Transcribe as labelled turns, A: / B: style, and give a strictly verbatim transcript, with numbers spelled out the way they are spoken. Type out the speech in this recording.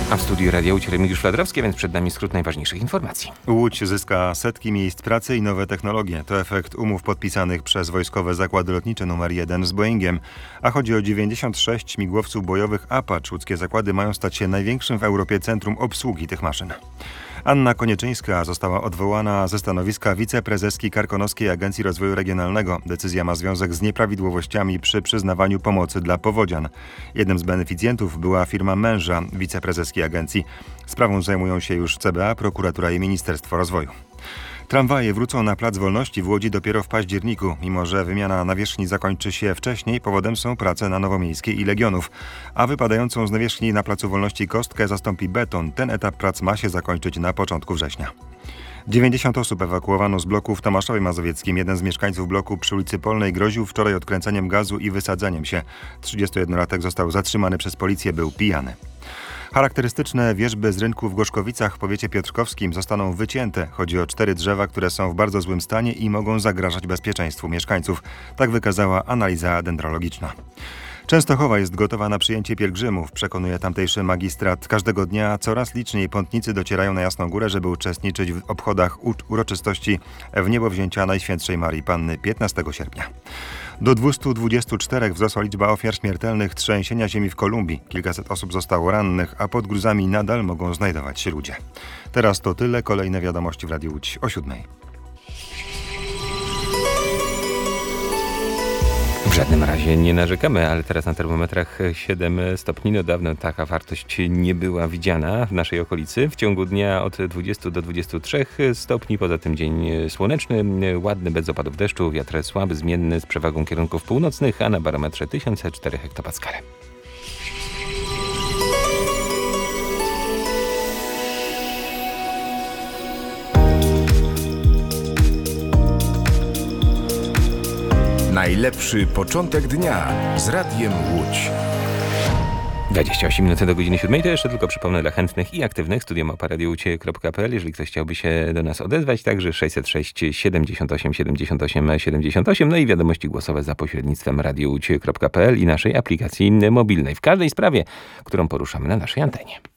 A: A w studiu Radia Łódź Remigiusz Fladrowski, więc przed nami skrót najważniejszych informacji.
B: Łódź zyska setki miejsc pracy i nowe technologie. To efekt umów podpisanych przez Wojskowe Zakłady Lotnicze numer jeden z Boeingiem. A chodzi o dziewięćdziesiąt sześć śmigłowców bojowych Apache. Łódzkie zakłady mają stać się największym w Europie centrum obsługi tych maszyn. Anna Konieczyńska została odwołana ze stanowiska wiceprezeski Karkonoskiej Agencji Rozwoju Regionalnego. Decyzja ma związek z nieprawidłowościami przy przyznawaniu pomocy dla powodzian. Jednym z beneficjentów była firma męża wiceprezeski agencji. Sprawą zajmują się już C B A, prokuratura i Ministerstwo Rozwoju. Tramwaje wrócą na Plac Wolności w Łodzi dopiero w październiku. Mimo że wymiana nawierzchni zakończy się wcześniej, powodem są prace na Nowomiejskiej i Legionów. A wypadającą z nawierzchni na Placu Wolności kostkę zastąpi beton. Ten etap prac ma się zakończyć na początku września. dziewięćdziesiąt osób ewakuowano z bloku w Tomaszowie Mazowieckim. Jeden z mieszkańców bloku przy ulicy Polnej groził wczoraj odkręceniem gazu i wysadzeniem się. trzydziestojednolatek został zatrzymany przez policję, był pijany. Charakterystyczne wierzby z rynku w Gorzkowicach w powiecie piotrkowskim zostaną wycięte. Chodzi o cztery drzewa, które są w bardzo złym stanie i mogą zagrażać bezpieczeństwu mieszkańców. Tak wykazała analiza dendrologiczna. Częstochowa jest gotowa na przyjęcie pielgrzymów, przekonuje tamtejszy magistrat. Każdego dnia coraz liczniej pątnicy docierają na Jasną Górę, żeby uczestniczyć w obchodach uroczystości w niebowzięcia Najświętszej Marii Panny piętnastego sierpnia. Do dwieście dwadzieścia cztery wzrosła liczba ofiar śmiertelnych trzęsienia ziemi w Kolumbii. Kilkaset osób zostało rannych, a pod gruzami nadal mogą znajdować się ludzie. Teraz to tyle. Kolejne wiadomości w Radiu Łódź o siódmej.
A: W żadnym razie nie narzekamy, ale teraz na termometrach siedem stopni. No dawno taka wartość nie była widziana w naszej okolicy. W ciągu dnia od dwudziestu do dwudziestu trzech stopni. Poza tym dzień słoneczny, ładny, bez opadów deszczu, wiatr słaby, zmienny z przewagą kierunków północnych, a na barometrze tysiąc cztery hektopaskale.
C: Najlepszy początek dnia z Radiem Łódź.
A: dwadzieścia osiem minut do godziny siódmej. To jeszcze tylko przypomnę dla chętnych i aktywnych studio małpa radio łódź kropka p l. Jeżeli ktoś chciałby się do nas odezwać, także sześćset sześć siedemdziesiąt osiem siedemdziesiąt osiem siedemdziesiąt osiem. No i wiadomości głosowe za pośrednictwem radio łódź kropka p l i naszej aplikacji mobilnej w każdej sprawie, którą poruszamy na naszej antenie.